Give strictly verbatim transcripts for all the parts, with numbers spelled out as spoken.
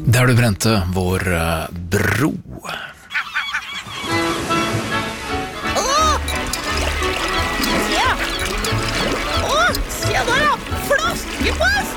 Der du brente vår uh, bro. Åh! Se! Åh, se der da! Flaskepost!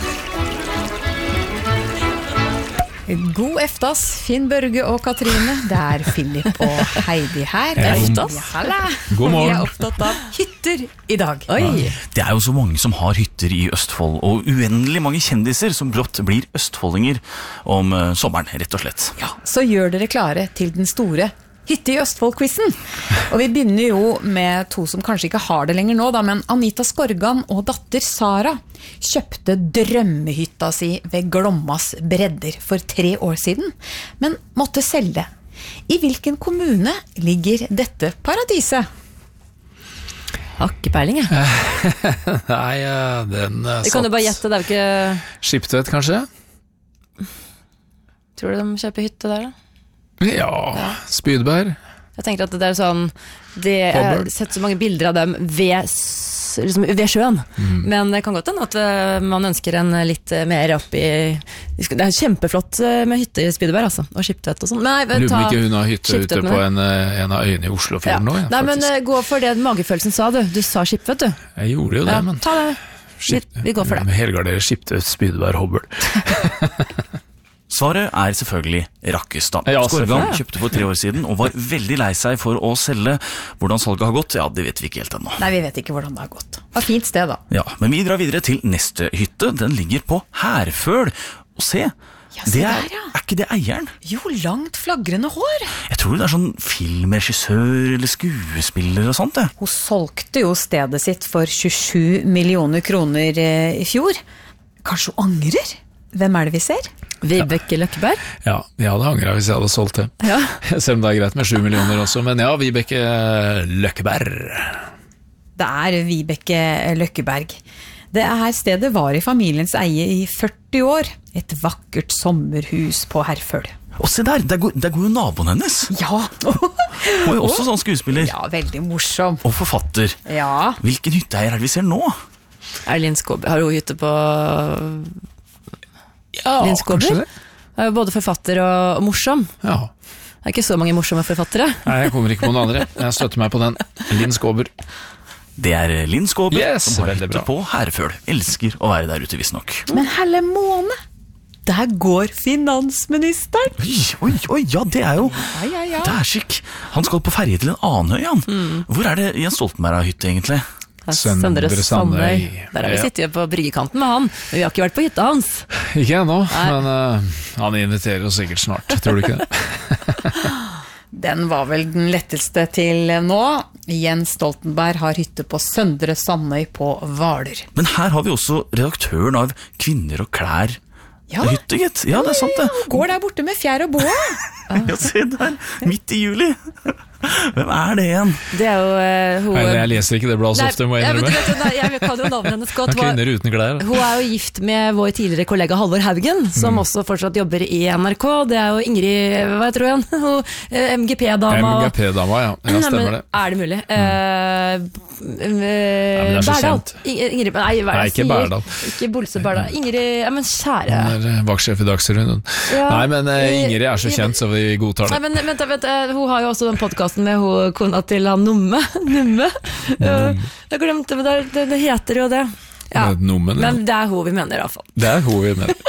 God eftas, Finn Børge og Katrine. Det er Philip og Heidi her. Eftas. Halla. God morgen. Vi er opptatt av hytter i dag. Oi. Det er jo så mange som har hytter i Østfold, og uendelig mange kjendiser som brått blir østfoldinger om uh, sommeren, rett og slett. Ja, så gjør dere klare til den store Hytte i Østfold-quizen. Og vi begynner jo med to som kanskje ikke har det lenger nå, da, men Anita Skorgan og datter Sara kjøpte drømmehytta si ved Glommas bredder for tre år siden, men måtte selge. I hvilken kommune ligger dette paradiset? Har ikke peiling, jeg. Nei, uh, den uh, Det kan du bare gjette, det er jo ikke... Skiptvet, kanskje? Tror du de kjøper hytte der, da? Ja, ja. Spydberg. Jeg tenker at det er sånn det, Jeg har sett så mange bilder av dem ved, liksom, ved sjøen, mm. men det kan godt hende at uh, man ønsker en litt mer opp i Det er kjempeflott med hytte i Spydberg, altså, og skiptvet og sånn. Lurer på ikke hun har hytte ute på en, en av øyene i Oslofjorden ja. nå, ja, Nei, men uh, gå for det magefølelsen sa, du. Du sa skiptvet, du. Jeg gjorde jo det, ja, men ta det. Vi, vi går for det. Helgarderer skiptvet Spydberg Hobbel. Svaret er selvfølgelig Rakkestad. Ja, Skorgan kjøpte for tre år siden og var veldig lei seg for å selge. Hvordan salget har gått, ja, det vet vi ikke helt ennå. Nei, vi vet ikke hvordan det har gått. Det var fint sted da. Ja, men vi drar videre til neste hytte. Den ligger på Herføl. Og se, ja, se det er, der, ja. er ikke det eieren? Jo, langt flagrende hår. Jeg tror det er sånn filmregissør eller skuespiller og sånt, det. Hun solgte jo stedet sitt for tjuesju millioner kroner i fjor. Kanskje hun angrer? Hvem er det vi ser? Vibeke Løkkeberg? Ja, jeg hadde angret hvis jeg hadde solgt det. Ja. Selv om det er greit med sju millioner også, men ja, Vibeke Løkkeberg. Det er Vibeke Løkkeberg. Det her stedet var i familiens eie i førti år. Et vakkert sommerhus på Herføl. Og se der, der går, der går jo naboen hennes. Ja. Hun er jo også sånn skuespiller. Ja, veldig morsom. Og forfatter. Ja. Hvilken hytteeier er det vi ser nå? Erlin Skåber, har hun hytte på... Ja, kanskje det. Er jo både forfatter og, og morsom. Ja. Det er ikke så mange morsomme forfattere. Nei, jeg kommer ikke på noen andre. Jeg støtter meg på den. Linn Skåber. Det er Linn Skåber yes, som har hytte hytte på Herføl. Elsker å være der ute, visstnok. Men helle måne, der går finansministeren. Oi, oi, oi, ja, det er jo ja, ja, ja. Det er skikk. Han skal på ferie til en annen øy, han. Mm. Hvor er det Jens Stoltenberg har hytte, egentlig? Søndre Sandøy. Der har vi sittet på bryggekanten med han, men vi har ikke vært på hytta hans. Ikke ennå, men uh, han inviterer oss sikkert snart, tror du ikke det? Den var vel den letteste til nå. Jens Stoltenberg har hytte på Søndre Sandøy på Hvaler. Men her har vi også redaktøren av Kvinner og klær. Ja. Hytte, gitt. Ja, det er sant det. Går der borte med fjær og boa. Ja, se der, midt i juli. Hvem er det igjen? Det er jo uh, hun... Nei, jeg leser ikke det bladet så ofte, må jeg innrømme. Jeg, vet, jeg kan jo navnet hennes godt. Kvinner uten klær. Hun er jo gift med vår tidligere kollega Halvor Haugen, som mm. også fortsatt jobber i N R K. Det er jo Ingrid, hva jeg tror igjen? M G P-dama. M G P-dama, ja. Ja, stemmer det. Er det mulig? Mm. Uh, uh, ja, men det er så kjent. Ingrid, nei, hva nei, ikke Berdal. Ikke Bolse Berdal. Ingrid, ja, men kjære. Hun er vaksjef i Dagsrevyen. Ja. Nei, men uh, Ingrid er så kjent, så vi godtar det. Nei, men vent, vent, hun har jo også den podcasten med hun kona til han Numme. Numme. Uh, jeg glemte, men det, det, det heter jo det. Ja. Det nummen, ja. Men det er hun vi mener i hvert fall. Det er hun vi mener.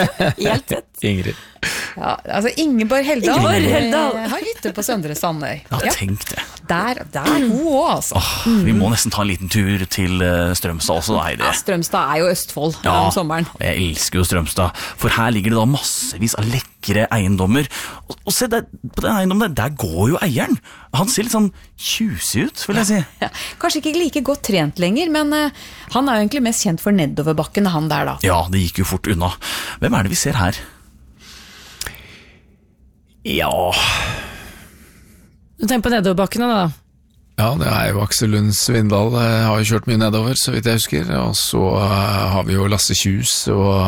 Helt rett. Ingrid. Ja, altså Ingeborg Heldal, Ingeborg Heldal. har hytte på Søndre Sandøy. Ja, tenk det. Der, der hun også, altså. Åh, vi må nesten ta en liten tur til uh, Strømstad også, da, Heidi. Ja, Strømstad er jo Østfold ja, om sommeren. Jeg elsker jo Strømstad, for her ligger det da massevis av lekre eiendommer. Og, og se, der, på den eiendommen der, der går jo eieren. Han ser litt sånn tjusig ut, vil jeg si. Ja, kanskje ikke like godt trent lenger, men uh, han er jo egentlig mest kjent for nedoverbakken, han der da. Ja, det gikk jo fort unna. Hvem er det vi ser her? Ja... Du tenker på nedoverbakkene da? Ja, det er jo Aksel Lund Svindal. Jeg har jo kjørt mye nedover, så vidt jeg husker. Og så uh, har vi jo Lasse Kjus og